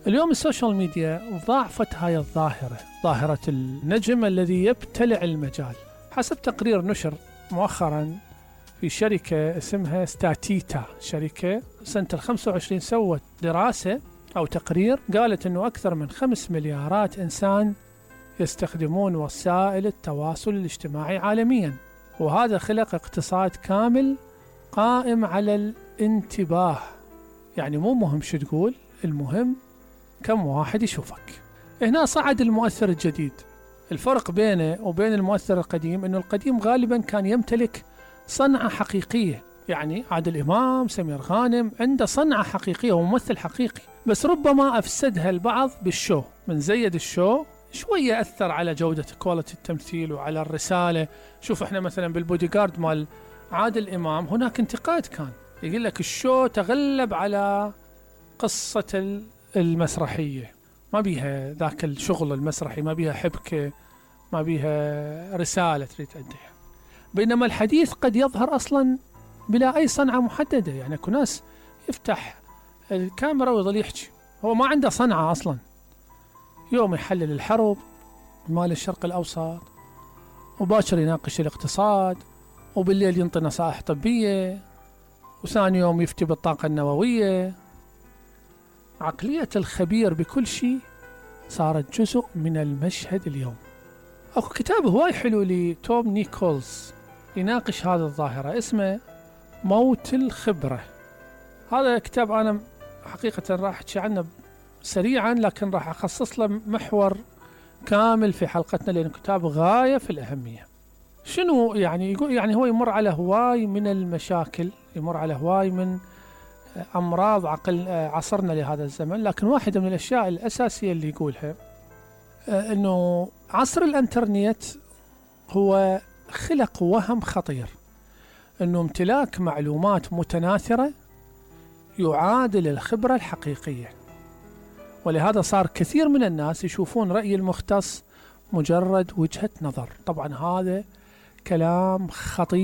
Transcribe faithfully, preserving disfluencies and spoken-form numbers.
اليوم السوشيال ميديا ضاعفت هاي الظاهرة، ظاهرة النجم الذي يبتلع المجال. حسب تقرير نشر مؤخرا في شركة اسمها ستاتيتا، شركة سنة الخمسة وعشرين سوت دراسة أو تقرير قالت أنه أكثر من خمس مليارات إنسان يستخدمون وسائل التواصل الاجتماعي عالميا، وهذا خلق اقتصاد كامل قائم على الانتباه. يعني مو مهم شو تقول، المهم كم واحد يشوفك. هنا صعد المؤثر الجديد. الفرق بينه وبين المؤثر القديم أنه القديم غالبا كان يمتلك صنعة حقيقية، يعني عادل إمام، سمير غانم، عنده صنعة حقيقية وممثل حقيقي، بس ربما أفسدها البعض بالشو، من زيد الشو شوية أثر على جودة كواليتي التمثيل وعلى الرسالة. شوف احنا مثلا بالبوديغارد مال عادل إمام هناك انتقاد، كان يقول لك الشو تغلب على قصة المسرحية، ما بيها ذاك الشغل المسرحي، ما بيها حبكة، ما بيها رسالة تريد تأديها. بينما الحديث قد يظهر أصلا بلا أي صنعة محددة، يعني اكو ناس يفتح الكاميرا ويظل يحكي، هو ما عنده صنعة أصلا. يوم يحلل الحرب مال الشرق الأوسط، وباكر يناقش الاقتصاد، وبالليل ينطي نصائح طبية، وثاني يوم يفتي بالطاقة النووية. عقلية الخبير بكل شيء صارت جزء من المشهد اليوم. أكو كتاب هواي حلو لتوم نيكولز يناقش هذه الظاهرة، اسمه موت الخبرة. هذا كتاب أنا حقيقة راح أحكي عنه سريعا، لكن راح أخصص له محور كامل في حلقتنا، لأنه كتاب غاية في الأهمية. شنو يعني يقول؟ يعني هو يمر على هواي من المشاكل، يمر على هواي من أمراض عقل عصرنا لهذا الزمن، لكن واحدة من الأشياء الأساسية اللي يقولها أنه عصر الإنترنت هو خلق وهم خطير، أنه امتلاك معلومات متناثرة يعادل الخبرة الحقيقية، ولهذا صار كثير من الناس يشوفون رأي المختص مجرد وجهة نظر. طبعا هذا كلام خطير.